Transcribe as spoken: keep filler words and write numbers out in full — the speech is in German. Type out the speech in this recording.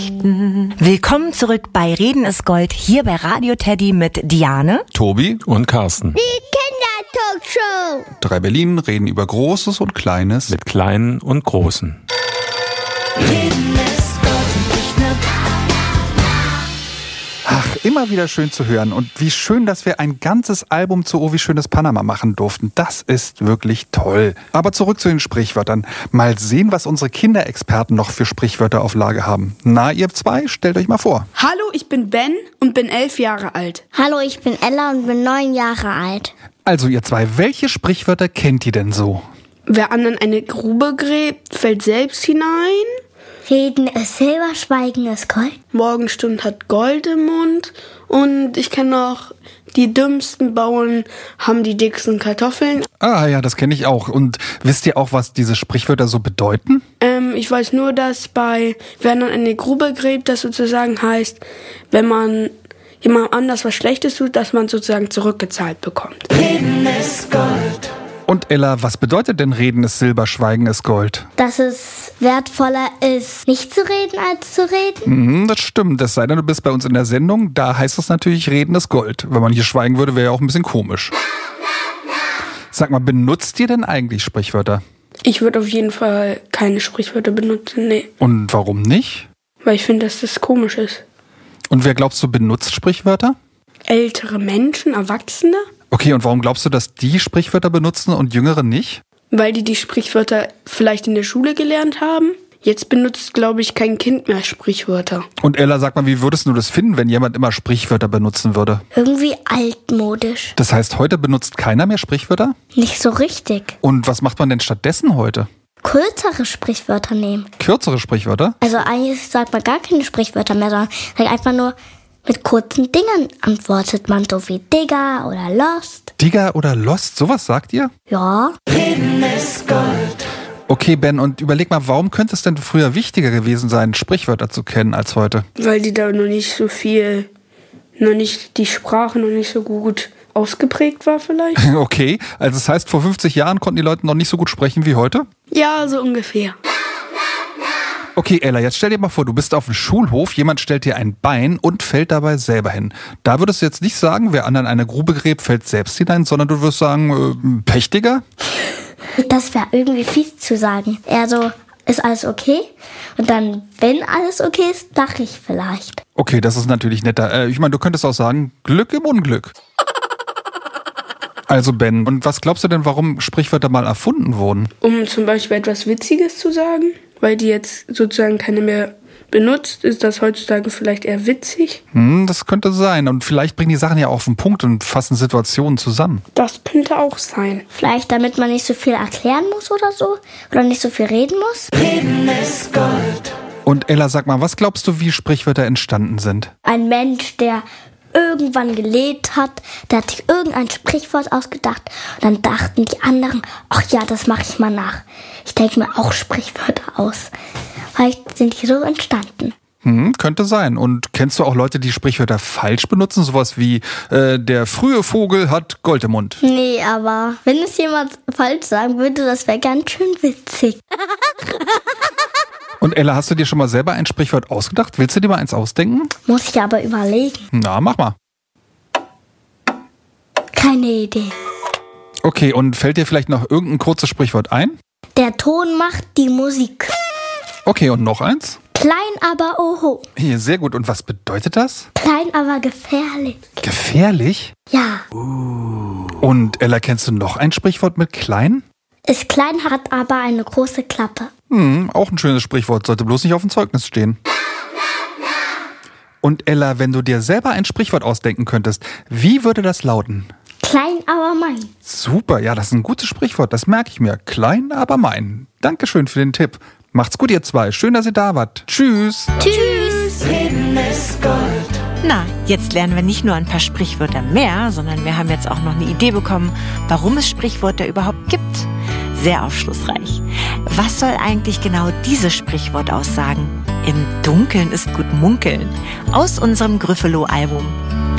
Willkommen zurück bei Reden ist Gold, hier bei Radio Teddy mit Diane, Tobi und Carsten. Die Kindertalkshow. Drei Berlin reden über Großes und Kleines. Mit Kleinen und Großen. Reden ist Gold und nicht nur Ach, immer wieder schön zu hören. Und wie schön, dass wir ein ganzes Album zu Oh, wie schönes Panama machen durften. Das ist wirklich toll. Aber zurück zu den Sprichwörtern. Mal sehen, was unsere Kinderexperten noch für Sprichwörter auf Lage haben. Na, ihr zwei, stellt euch mal vor. Hallo, ich bin Ben und bin elf Jahre alt. Hallo, ich bin Ella und bin neun Jahre alt. Also ihr zwei, welche Sprichwörter kennt ihr denn so? Wer anderen eine Grube gräbt, fällt selbst hinein. Reden ist Silber, Schweigen ist Gold. Morgenstund hat Gold im Mund. Und ich kenne noch, die dümmsten Bauern haben die dicksten Kartoffeln. Ah ja, das kenne ich auch. Und wisst ihr auch, was diese Sprichwörter so bedeuten? Ähm, ich weiß nur, dass bei wer dann eine Grube gräbt, das sozusagen heißt, wenn man jemand anders was Schlechtes tut, dass man sozusagen zurückgezahlt bekommt. Reden ist Gold. Und Ella, was bedeutet denn Reden ist Silber, Schweigen ist Gold? Dass es wertvoller ist, nicht zu reden, als zu reden. Mhm, das stimmt. Es sei denn, du bist bei uns in der Sendung. Da heißt es natürlich, Reden ist Gold. Wenn man hier schweigen würde, wäre ja auch ein bisschen komisch. Sag mal, benutzt ihr denn eigentlich Sprichwörter? Ich würde auf jeden Fall keine Sprichwörter benutzen, nee. Und warum nicht? Weil ich finde, dass das komisch ist. Und wer glaubst du benutzt Sprichwörter? Ältere Menschen, Erwachsene, Okay, und warum glaubst du, dass die Sprichwörter benutzen und Jüngere nicht? weil die die Sprichwörter vielleicht in der Schule gelernt haben. Jetzt benutzt, glaube ich, kein Kind mehr Sprichwörter. Und Ella, sag mal, wie würdest du das finden, wenn jemand immer Sprichwörter benutzen würde? Irgendwie altmodisch. Das heißt, heute benutzt keiner mehr Sprichwörter? Nicht so richtig. Und was macht man denn stattdessen heute? Kürzere Sprichwörter nehmen. Kürzere Sprichwörter? Also eigentlich sagt man gar keine Sprichwörter mehr, sondern sagt einfach nur, mit kurzen Dingen antwortet man, so wie Digga oder Lost. Digga oder Lost, sowas sagt ihr? Ja. Reden ist Gold. Okay, Ben, und überleg mal, warum könnte es denn früher wichtiger gewesen sein, Sprichwörter zu kennen als heute? Weil die da noch nicht so viel, noch nicht, die Sprache noch nicht so gut ausgeprägt war vielleicht. Okay, also das heißt, vor fünfzig Jahren konnten die Leute noch nicht so gut sprechen wie heute? Ja, so ungefähr. Okay, Ella, jetzt stell dir mal vor, du bist auf dem Schulhof, jemand stellt dir ein Bein und fällt dabei selber hin. Da würdest du jetzt nicht sagen, wer anderen eine Grube gräbt, fällt selbst hinein, sondern du würdest sagen, äh, Pächtiger? Das wäre irgendwie fies zu sagen. Eher so, ist alles okay? Und dann, wenn alles okay ist, lache ich vielleicht. Okay, das ist natürlich netter. Äh, ich meine, du könntest auch sagen, Glück im Unglück. Also Ben, und was glaubst du denn, warum Sprichwörter mal erfunden wurden? Um zum Beispiel etwas Witziges zu sagen, weil die jetzt sozusagen keine mehr benutzt, ist das heutzutage vielleicht eher witzig. Hm, das könnte sein. Und vielleicht bringen die Sachen ja auf den Punkt und fassen Situationen zusammen. Das könnte auch sein. Vielleicht, damit man nicht so viel erklären muss oder so. Oder nicht so viel reden muss. Reden ist Gold. Und Ella, sag mal, was glaubst du, wie Sprichwörter entstanden sind? Ein Mensch, der irgendwann gelebt hat, der hat sich irgendein Sprichwort ausgedacht. Und dann dachten die anderen, ach ja, das mache ich mal nach. Ich denke mir auch Sprichwörter aus. Vielleicht sind die so entstanden. Hm, könnte sein. Und kennst du auch Leute, die Sprichwörter falsch benutzen? Sowas wie, äh, der frühe Vogel hat Gold im Mund. Nee, aber wenn es jemand falsch sagen würde, das wäre ganz schön witzig. Und Ella, hast du dir schon mal selber ein Sprichwort ausgedacht? Willst du dir mal eins ausdenken? Muss ich aber überlegen. Na, mach mal. Keine Idee. Okay, und fällt dir vielleicht noch irgendein kurzes Sprichwort ein? Der Ton macht die Musik. Okay, und noch eins? Klein, aber oho. Hier, sehr gut. Und was bedeutet das? Klein, aber gefährlich. Gefährlich? Ja. Und Ella, kennst du noch ein Sprichwort mit klein? Ist klein, hat aber eine große Klappe. Hm, auch ein schönes Sprichwort, sollte bloß nicht auf dem Zeugnis stehen. Und Ella, wenn du dir selber ein Sprichwort ausdenken könntest, wie würde das lauten? Klein, aber mein. Super, ja, das ist ein gutes Sprichwort, das merke ich mir. Klein, aber mein. Dankeschön für den Tipp. Macht's gut, ihr zwei. Schön, dass ihr da wart. Tschüss. Tschüss. Reden ist Gold. Na, jetzt lernen wir nicht nur ein paar Sprichwörter mehr, sondern wir haben jetzt auch noch eine Idee bekommen, warum es Sprichwörter überhaupt gibt. Sehr aufschlussreich. Was soll eigentlich genau dieses Sprichwort aussagen? Im Dunkeln ist gut munkeln. Aus unserem Gryffalo-Album.